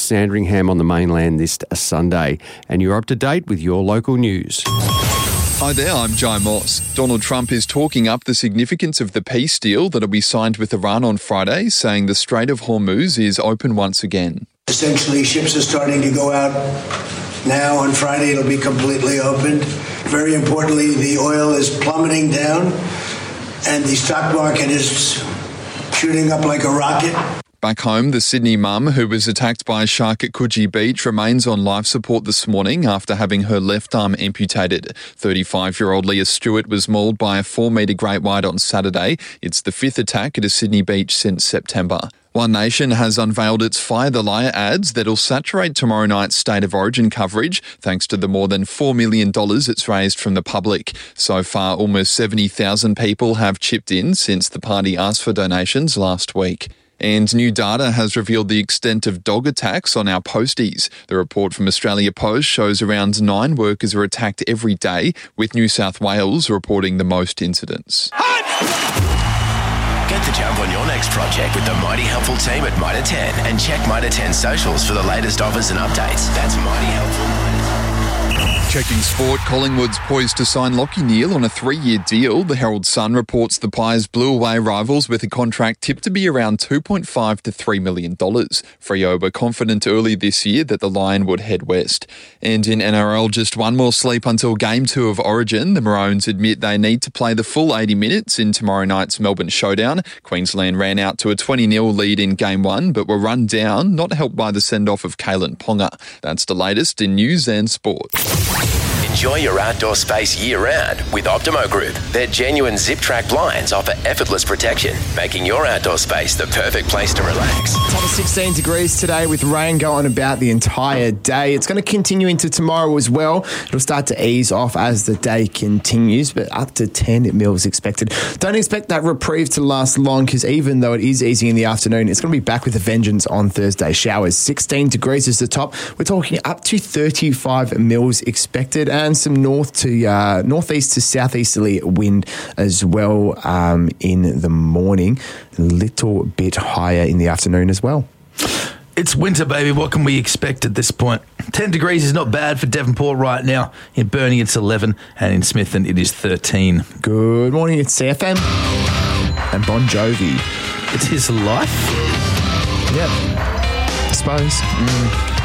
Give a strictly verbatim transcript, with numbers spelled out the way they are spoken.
Sandringham on the mainland this Sunday. And you're up to date with your local news. Hi there, I'm Jai Moss. Donald Trump is talking up the significance of the peace deal that'll be signed with Iran on Friday, saying the Strait of Hormuz is open once again. Essentially, ships are starting to go out now. On Friday, it'll be completely opened. Very importantly, the oil is plummeting down, and the stock market is shooting up like a rocket. Back home, the Sydney mum who was attacked by a shark at Coogee Beach remains on life support this morning after having her left arm amputated. thirty-five-year-old Leah Stewart was mauled by a four-metre great white on Saturday. It's the fifth attack at a Sydney beach since September. One Nation has unveiled its Fire the Liar ads that'll saturate tomorrow night's State of Origin coverage thanks to the more than four million dollars it's raised from the public. So far, almost seventy thousand people have chipped in since the party asked for donations last week. And new data has revealed the extent of dog attacks on our posties. The report from Australia Post shows around nine workers are attacked every day, with New South Wales reporting the most incidents. Get the jump on your next project with the mighty helpful team at Mitre ten and check Mitre ten socials for the latest offers and updates. That's mighty helpful. Checking sport, Collingwood's poised to sign Lachie Neale on a three-year deal. The Herald Sun reports the Pies blew away rivals with a contract tipped to be around two point five to three million dollars. Freo were confident early this year that the Lion would head west. And in N R L, just one more sleep until Game two of Origin. The Maroons admit they need to play the full eighty minutes in tomorrow night's Melbourne showdown. Queensland ran out to a twenty nil lead in Game one, but were run down, not helped by the send-off of Kalen Ponga. That's the latest in news and sport. Enjoy your outdoor space year-round with Optimo Group. Their genuine zip-track blinds offer effortless protection, making your outdoor space the perfect place to relax. Top of sixteen degrees today with rain going about the entire day. It's going to continue into tomorrow as well. It'll start to ease off as the day continues, but up to ten mils expected. Don't expect that reprieve to last long because even though it is easy in the afternoon, it's going to be back with a vengeance on Thursday. Showers, sixteen degrees is the top. We're talking up to thirty-five mils expected. And some north to uh, northeast to southeasterly wind as well um, in the morning. A little bit higher in the afternoon as well. It's winter, baby. What can we expect at this point? ten degrees is not bad for Devonport right now. In Burnie, it's eleven, and in Smithton, it is thirteen. Good morning. It's C F M and Bon Jovi. It's his life? Yep. I suppose. Mm.